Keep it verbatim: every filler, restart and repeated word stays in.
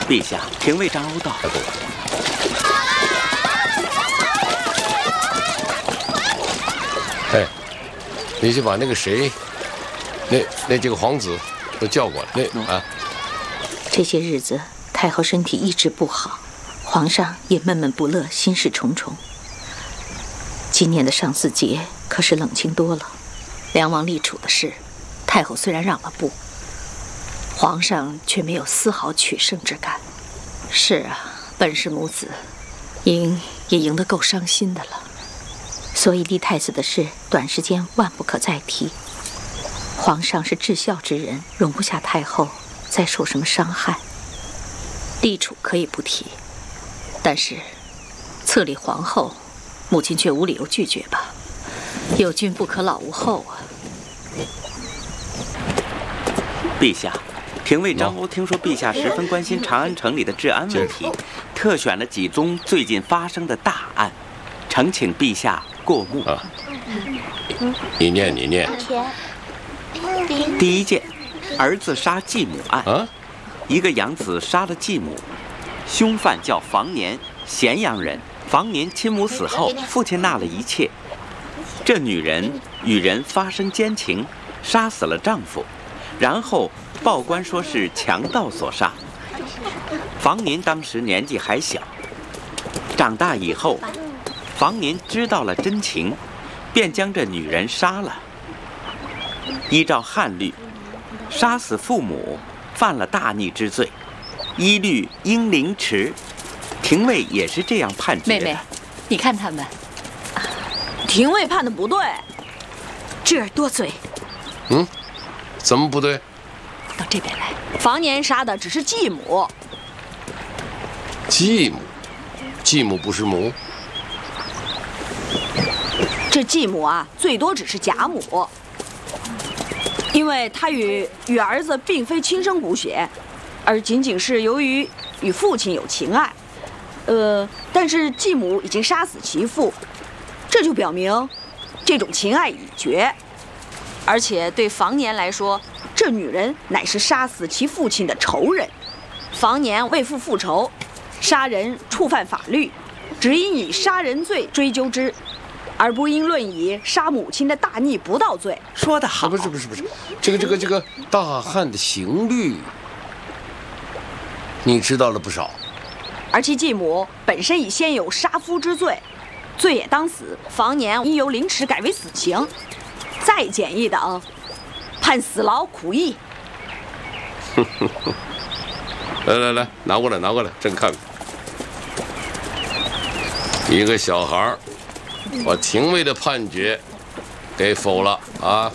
陛下，廷尉张欧到。 来过。哎，你去把那个谁，那那几个皇子都叫过来。那啊， 这些日子太后身体一直不好，皇上也闷闷不乐，心事重重。今年的上巳节可是冷清多了。梁王立储的事，太后虽然让了步，皇上却没有丝毫取胜之感。是啊，本是母子，赢也赢得够伤心的了。所以立太子的事，短时间万不可再提。皇上是至孝之人，容不下太后再受什么伤害。立储可以不提，但是册立皇后，母亲却无理由拒绝吧？有君不可老无后啊！ 陛下，廷尉张欧听说陛下十分关心长安城里的治安问题，特选了几宗最近发生的大案，呈请陛下过目。啊， 你念，你念。 第一件，儿子杀继母案。 啊， 一个养子杀了继母，凶犯叫房年，咸阳人。房年亲母死后，父亲纳了一妾。这女人与人发生奸情，杀死了丈夫，然后报官说是强盗所杀。房年当时年纪还小，长大以后，房年知道了真情，便将这女人杀了。依照汉律，杀死父母犯了大逆之罪，依律应凌迟。廷尉也是这样判决的。 妹妹，你看他们， 廷尉判的不对。 智儿多嘴。 嗯，怎么不对？ 到这边来。 房年杀的只是继母。 继母，继母不是母。 这继母啊，最多只是假母，因为她与与儿子并非亲生骨血，而仅仅是由于与父亲有情爱。呃，但是继母已经杀死其父，这就表明这种情爱已绝。而且对房年来说，这女人乃是杀死其父亲的仇人。房年为父复仇，杀人触犯法律，只应以杀人罪追究之，而不应论以杀母亲的大逆不道罪。 说得好。 啊，不是不是不是，这个这个这个大汉的刑律，你知道了不少。 而其继母本身已先有杀夫之罪，罪也当死，房年应由凌迟改为死刑，再减一等，判死牢苦役。 来来来，拿过来拿过来，朕看看。一个小孩把廷尉的判决给否了啊！